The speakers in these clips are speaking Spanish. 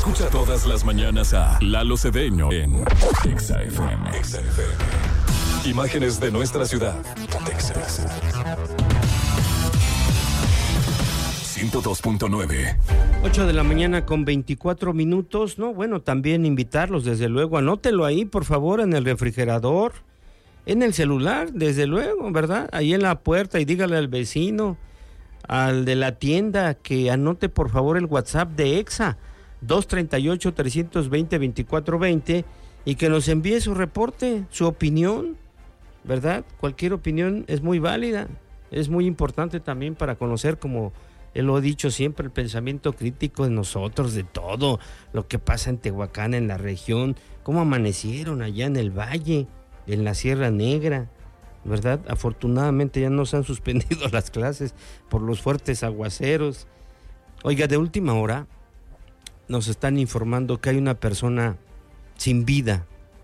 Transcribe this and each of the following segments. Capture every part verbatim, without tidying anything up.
Escucha todas las mañanas a Lalo Cedeño en Exa F M. Exa F M. Imágenes de nuestra ciudad. Texas. ciento dos punto nueve. ocho de la mañana con veinticuatro minutos, ¿no? Bueno, también invitarlos, desde luego, anótelo ahí, por favor, en el refrigerador, en el celular, desde luego, ¿verdad? Ahí en la puerta, y dígale al vecino, al de la tienda, que anote, por favor, el WhatsApp de Exa, dos treinta y ocho, trescientos veinte, veinticuatro veinte, y que nos envíe su reporte, su opinión, ¿verdad? Cualquier opinión es muy válida, es muy importante también para conocer, como él lo ha dicho siempre, el pensamiento crítico de nosotros, de todo lo que pasa en Tehuacán, en la región, cómo amanecieron allá en el valle, en la Sierra Negra, ¿verdad? Afortunadamente ya no se han suspendido las clases por los fuertes aguaceros. Oiga, de última hora nos están informando que hay una persona sin vida.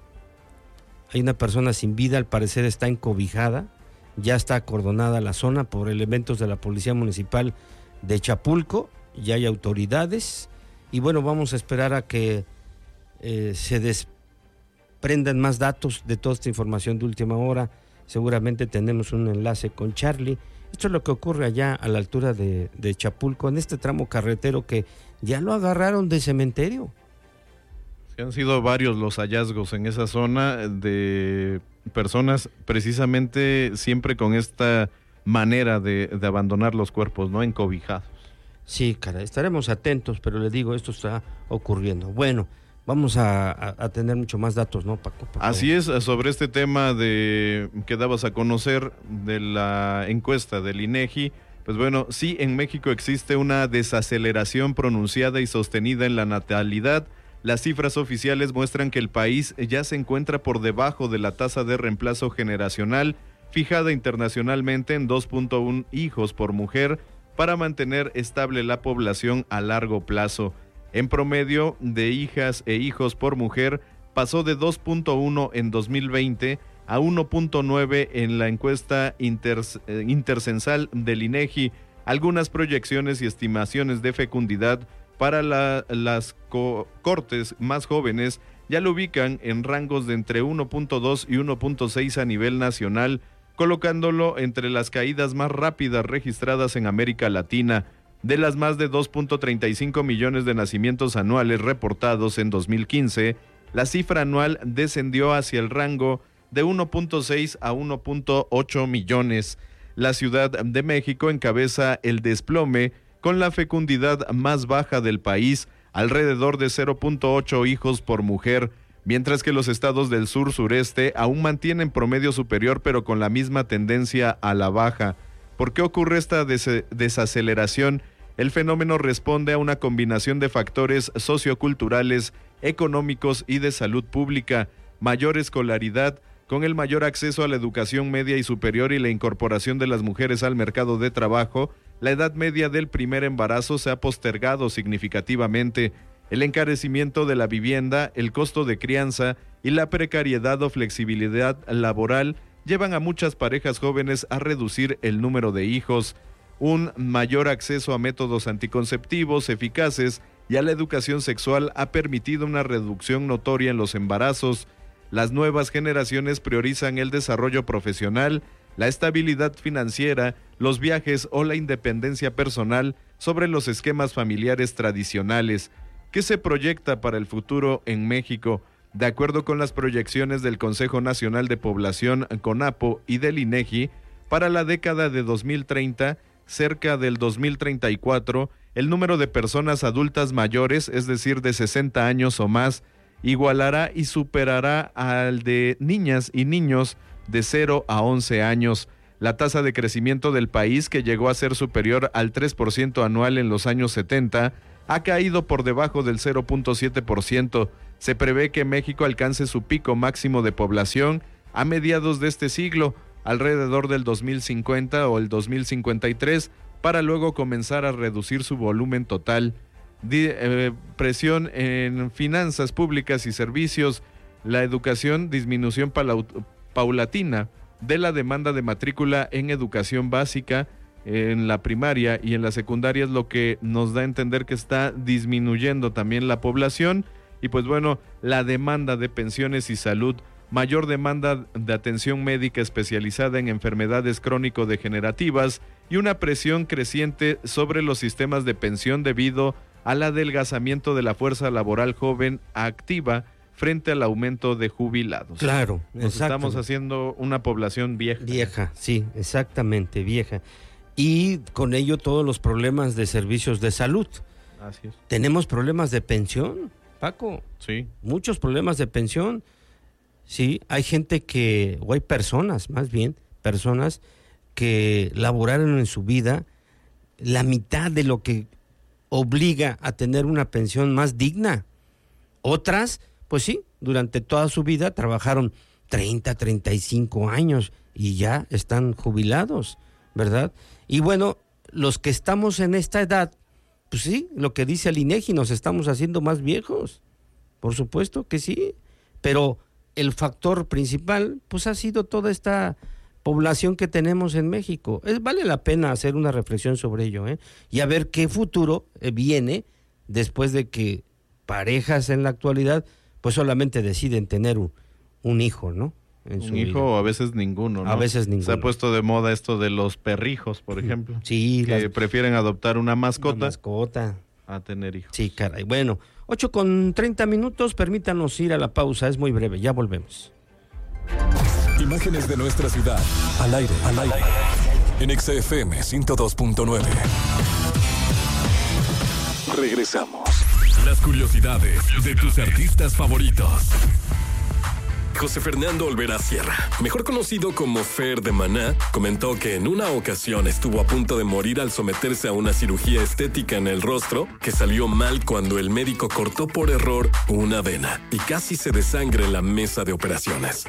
Hay una persona sin vida, al parecer está encobijada, ya está acordonada la zona por elementos de la Policía Municipal de Chapulco, ya hay autoridades, y bueno, vamos a esperar a que eh, se desprendan más datos de toda esta información de última hora. Seguramente tenemos un enlace con Charlie. Esto es lo que ocurre allá a la altura de, de Chapulco, en este tramo carretero que ya lo agarraron de cementerio. Sí, han sido varios los hallazgos en esa zona de personas precisamente siempre con esta manera de, de abandonar los cuerpos, ¿no? Encobijados. Sí, cara, estaremos atentos, pero le digo, esto está ocurriendo. Bueno, vamos a, a, a tener mucho más datos, ¿no, Paco? Paco? Así es, sobre este tema de que dabas a conocer de la encuesta del INEGI, pues bueno, sí, en México existe una desaceleración pronunciada y sostenida en la natalidad. Las cifras oficiales muestran que el país ya se encuentra por debajo de la tasa de reemplazo generacional, fijada internacionalmente en dos punto uno hijos por mujer, para mantener estable la población a largo plazo. En promedio, de hijas e hijos por mujer pasó de dos punto uno en dos mil veinte a uno punto nueve en la encuesta inter, eh, intercensal del INEGI. Algunas proyecciones y estimaciones de fecundidad para la, las co- cortes más jóvenes ya lo ubican en rangos de entre uno punto dos y uno punto seis a nivel nacional, colocándolo entre las caídas más rápidas registradas en América Latina. De las más de dos punto treinta y cinco millones de nacimientos anuales reportados en dos mil quince, la cifra anual descendió hacia el rango de uno punto seis a uno punto ocho millones. La Ciudad de México encabeza el desplome con la fecundidad más baja del país, alrededor de cero punto ocho hijos por mujer, mientras que los estados del sur-sureste aún mantienen promedio superior, pero con la misma tendencia a la baja. ¿Por qué ocurre esta des- desaceleración? El fenómeno responde a una combinación de factores socioculturales, económicos y de salud pública: mayor escolaridad, con el mayor acceso a la educación media y superior y la incorporación de las mujeres al mercado de trabajo. La edad media del primer embarazo se ha postergado significativamente. El encarecimiento de la vivienda, el costo de crianza y la precariedad o flexibilidad laboral llevan a muchas parejas jóvenes a reducir el número de hijos. Un mayor acceso a métodos anticonceptivos eficaces y a la educación sexual ha permitido una reducción notoria en los embarazos. Las nuevas generaciones priorizan el desarrollo profesional, la estabilidad financiera, los viajes o la independencia personal sobre los esquemas familiares tradicionales. ¿Qué se proyecta para el futuro en México? De acuerdo con las proyecciones del Consejo Nacional de Población, CONAPO, y del INEGI, para la década de dos mil treinta, cerca del dos mil treinta y cuatro, el número de personas adultas mayores, es decir, de sesenta años o más, igualará y superará al de niñas y niños de cero a once años. La tasa de crecimiento del país, que llegó a ser superior al tres por ciento anual en los años setenta, ha caído por debajo del cero punto siete por ciento. Se prevé que México alcance su pico máximo de población a mediados de este siglo, alrededor del dos mil cincuenta o el dos mil cincuenta y tres, para luego comenzar a reducir su volumen total. Di, eh, presión en finanzas públicas y servicios, la educación, disminución paula, paulatina de la demanda de matrícula en educación básica, en la primaria y en la secundaria es lo que nos da a entender que está disminuyendo también la población y pues bueno, la demanda de pensiones y salud, mayor demanda de atención médica especializada en enfermedades crónico-degenerativas y una presión creciente sobre los sistemas de pensión debido al adelgazamiento de la fuerza laboral joven activa frente al aumento de jubilados. Claro, Nos estamos haciendo una población vieja. Vieja, sí, exactamente, vieja. Y con ello todos los problemas de servicios de salud. Así es. Tenemos problemas de pensión, Paco. Sí. Muchos problemas de pensión. Sí, hay gente que, o hay personas, más bien, personas que laboraron en su vida la mitad de lo que obliga a tener una pensión más digna. Otras, pues sí, durante toda su vida trabajaron treinta, treinta y cinco años y ya están jubilados, ¿verdad? Y bueno, los que estamos en esta edad, pues sí, lo que dice el INEGI, nos estamos haciendo más viejos. Por supuesto que sí, pero el factor principal, pues ha sido toda esta población que tenemos en México. Es, vale la pena hacer una reflexión sobre ello, ¿eh? Y a ver qué futuro eh, viene después de que parejas en la actualidad pues solamente deciden tener un, un hijo, ¿no? En un su hijo vida. o a veces ninguno, ¿no? A veces ninguno. Se ha puesto de moda esto de los perrijos, por ejemplo. Sí. Que las, prefieren adoptar una mascota, una mascota a tener hijos. Sí, caray. Bueno, ocho con treinta minutos, permítanos ir a la pausa, es muy breve, ya volvemos. Imágenes de nuestra ciudad, al aire, al aire, en Exa F M ciento dos punto nueve. Regresamos. Las curiosidades de tus artistas favoritos. José Fernando Olvera Sierra, mejor conocido como Fer de Maná, comentó que en una ocasión estuvo a punto de morir al someterse a una cirugía estética en el rostro que salió mal cuando el médico cortó por error una vena y casi se desangra en la mesa de operaciones.